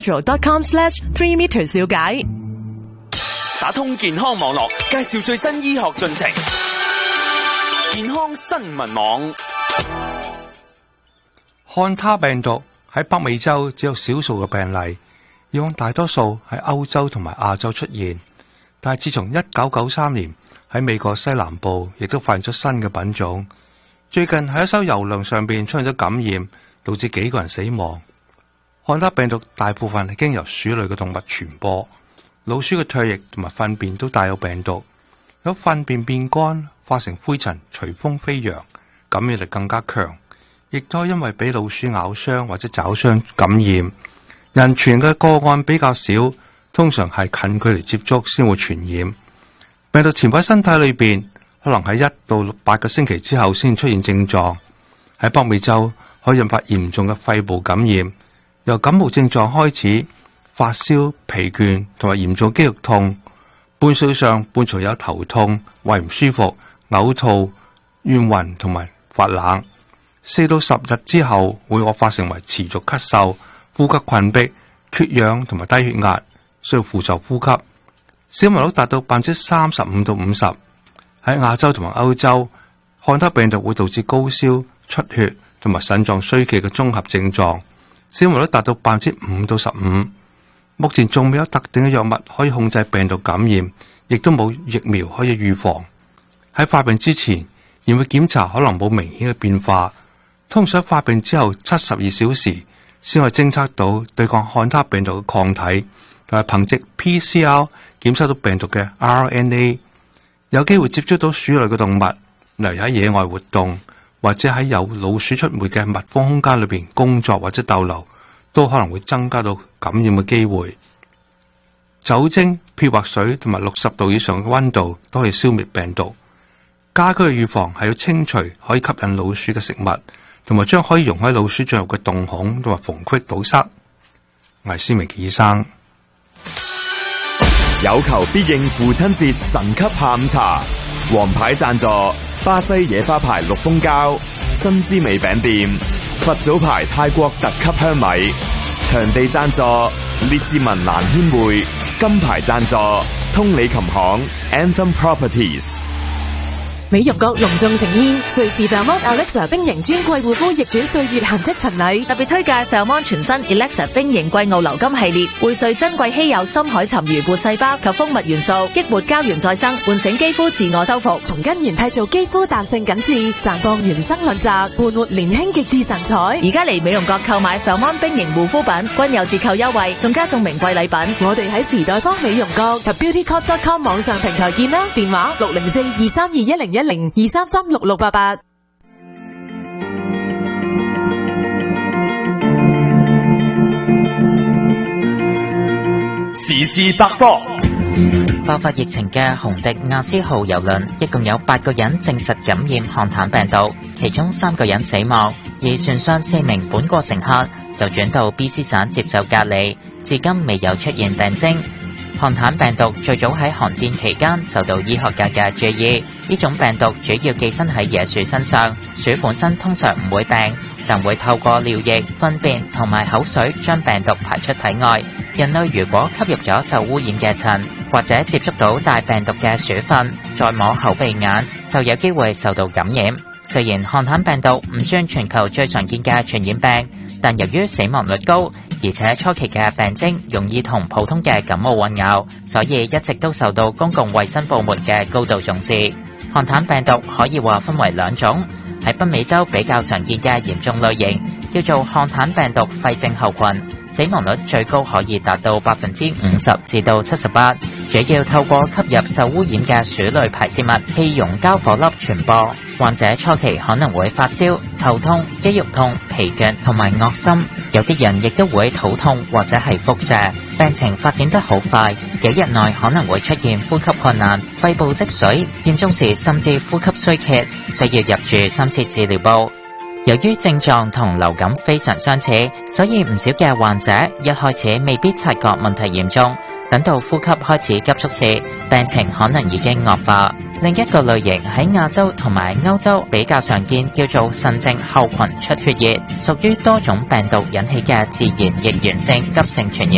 metro.com/3meters 了解。 打通健康網絡，介紹最新醫學進程。健康新聞網。 漢他病毒喺北美洲只有少數嘅病例，以往大多數喺歐洲同埋亞洲出現。但係自從1993年喺美國西南部亦都發現咗新嘅品種。最近喺一艘郵輪上邊出現咗感染，導致幾個人死亡。漢他病毒大部分係經由鼠類嘅動物傳播，老鼠嘅唾液同埋糞便都帶有病毒，有糞便變乾化成灰塵隨風飛揚，感染力更加強。亦都因為俾老鼠咬傷或者抓傷感染，人傳嘅個案比較少，通常係近距離接觸先會傳染。病毒潛喺身體裏邊，可能喺1到8個星期之後先出現症狀。喺北美洲可以引發嚴重嘅肺部感染，由感冒症狀開始，發燒、疲倦同埋嚴重肌肉痛，半數上伴隨有頭痛、胃唔舒服、嘔吐、眩暈同埋發冷。4到10日之後會惡化成為持續咳嗽、呼吸困迫、缺氧同埋低血壓，需要輔助呼吸。死亡率達到35%到50%。喺亞洲同埋歐洲，漢他病毒會導致高燒、出血同埋腎臟衰竭嘅綜合症狀，死亡率達到5%到15%。目前仲未有特定嘅藥物可以控制病毒感染，亦都冇疫苗可以預防。喺發病之前，驗血檢查可能冇明顯嘅變化。通常發病之後72小時先可以偵測到對抗漢他病毒嘅抗體，同埋憑藉 PCR 檢測到病毒嘅 RNA。有機會接觸到鼠類嘅動物，例如喺野外活動，或者喺有老鼠出沒嘅密封空間裏邊工作或者逗留，都可能會增加到感染嘅機會。酒精、漂白水同埋60度以上嘅溫度都可以消滅病毒。家居嘅預防係要清除可以吸引老鼠嘅食物，同埋將可以容許老鼠進入嘅洞孔同埋縫隙堵塞。我係施明傑醫生。 有求必應父親節神級下午茶，王牌贊助巴西野花牌綠蜂膠、新滋味餅店、佛祖牌泰國特級香米，場地贊助列治文蘭軒會，金牌贊助通利琴行 Anthem Properties。 美容閣隆重呈現瑞士 Belmont Alexa 冰型專櫃護膚逆轉歲月痕跡巡禮，特別推介 Belmont 全新 Alexa 冰型季奧流金系列，匯萃珍貴稀有深海鱘魚活細胞及蜂蜜元素，激活膠原再生，喚醒肌膚自我修復，從根源締造肌膚彈性緊緻，綻放原生輪澤，伴活年輕極致神采。而家嚟美容閣購買 Belmont 冰型護膚品，均有折扣優惠，仲加送名貴禮品。我哋喺時代坊美容閣及 beautycop.com 網上平台見啦，電話604-232-1010-233-6688。 時事百科。 爆發疫情嘅紅迪亞斯號郵輪，一共有8個人證實感染漢坦病毒，其中3個人死亡，而船上4名本國乘客就轉到 BC 省接受隔離，至今未有出現病徵。漢坦病毒最早喺韓戰期間受到醫學界嘅注意，呢種病毒主要寄生喺野鼠身上，鼠本身通常唔會病，但會透過尿液、糞便同埋口水將病毒排出體外。人類如果吸入咗受污染嘅塵，或者接觸到帶病毒嘅鼠糞，再摸口鼻眼，就有機會受到感染。雖然漢坦病毒唔算全球最常見嘅傳染病，但由於死亡率高，而且初期嘅病徵容易同普通嘅感冒混淆，所以一直都受到公共衛生部門嘅高度重視。漢坦病毒可以話分為2種，喺北美洲比較常見嘅嚴重類型叫做漢坦病毒肺症候群，死亡率最高可以達到50%至到78%，主要透過吸入受污染嘅鼠類排泄物氣溶膠顆粒傳播。患者初期可能會發燒、頭痛、肌肉痛、疲倦同埋噁心，有啲人亦都會肚痛或者係腹瀉，病情發展得好快，幾日內可能會出現呼吸困難、肺部積水，嚴重時甚至呼吸衰竭，需要入住深切治療部。由於症狀同流感非常相似，所以唔少嘅患者一開始未必察覺問題嚴重，等到呼吸開始急促時，病情可能已經惡化。另一個類型喺亞洲同埋歐洲比較常見，叫做腎症候群出血熱，屬於多種病毒引起嘅自然逆源性急性傳染